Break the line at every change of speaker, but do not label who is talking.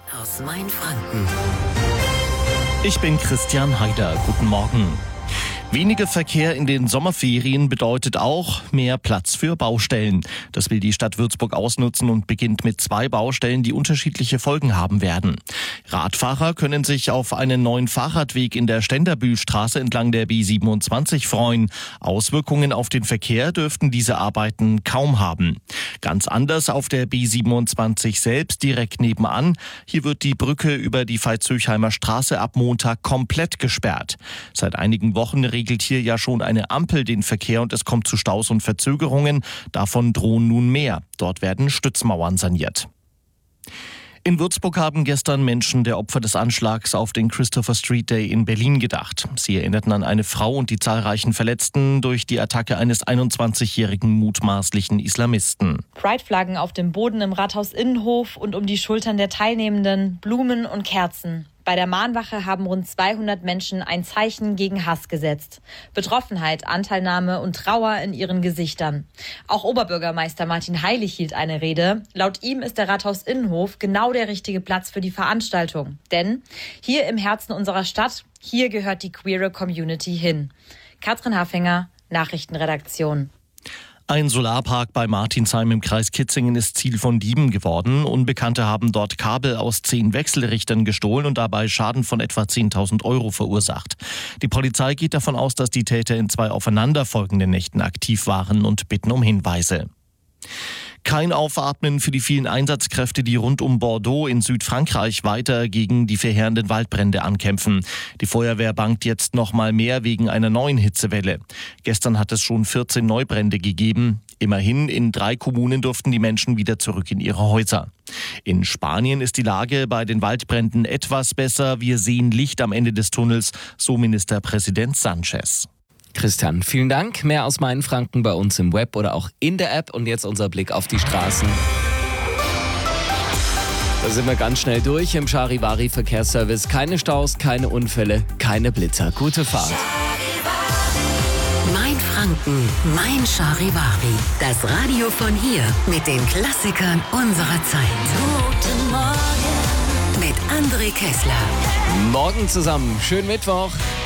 aus Mainfranken.
Ich bin Christian Haider. Guten Morgen. Weniger Verkehr in den Sommerferien bedeutet auch mehr Platz für Baustellen. Das will die Stadt Würzburg ausnutzen und beginnt mit 2 Baustellen, die unterschiedliche Folgen haben werden. Radfahrer können sich auf einen neuen Fahrradweg in der Stenderbühlstraße entlang der B27 freuen. Auswirkungen auf den Verkehr dürften diese Arbeiten kaum haben. Ganz anders auf der B27 selbst, direkt nebenan. Hier wird die Brücke über die Veitshöchheimer Straße ab Montag komplett gesperrt. Seit einigen Wochen regelt hier ja schon eine Ampel den Verkehr und es kommt zu Staus und Verzögerungen. Davon drohen nun mehr. Dort werden Stützmauern saniert. In Würzburg haben gestern Menschen der Opfer des Anschlags auf den Christopher Street Day in Berlin gedacht. Sie erinnerten an eine Frau und die zahlreichen Verletzten durch die Attacke eines 21-jährigen mutmaßlichen Islamisten.
Pride-Flaggen auf dem Boden im Rathausinnenhof und um die Schultern der Teilnehmenden, Blumen und Kerzen. Bei der Mahnwache haben rund 200 Menschen ein Zeichen gegen Hass gesetzt. Betroffenheit, Anteilnahme und Trauer in ihren Gesichtern. Auch Oberbürgermeister Martin Heilig hielt eine Rede. Laut ihm ist der Rathausinnenhof genau der richtige Platz für die Veranstaltung. Denn hier im Herzen unserer Stadt, hier gehört die queere Community hin. Katrin Hafenger, Nachrichtenredaktion.
Ein Solarpark bei Martinsheim im Kreis Kitzingen ist Ziel von Dieben geworden. Unbekannte haben dort Kabel aus 10 Wechselrichtern gestohlen und dabei Schaden von etwa 10.000 € verursacht. Die Polizei geht davon aus, dass die Täter in 2 aufeinanderfolgenden Nächten aktiv waren und bitten um Hinweise. Kein Aufatmen für die vielen Einsatzkräfte, die rund um Bordeaux in Südfrankreich weiter gegen die verheerenden Waldbrände ankämpfen. Die Feuerwehr bangt jetzt noch mal mehr wegen einer neuen Hitzewelle. Gestern hat es schon 14 Neubrände gegeben. Immerhin, in 3 Kommunen durften die Menschen wieder zurück in ihre Häuser. In Spanien ist die Lage bei den Waldbränden etwas besser. Wir sehen Licht am Ende des Tunnels, so Ministerpräsident Sanchez.
Christian, vielen Dank. Mehr aus Mainfranken bei uns im Web oder auch in der App. Und jetzt unser Blick auf die Straßen. Da sind wir ganz schnell durch im Charivari-Verkehrsservice. Keine Staus, keine Unfälle, keine Blitzer. Gute Fahrt.
Mainfranken, mein Charivari. Das Radio von hier mit den Klassikern unserer Zeit. Guten Morgen mit André Kessler.
Morgen zusammen. Schönen Mittwoch.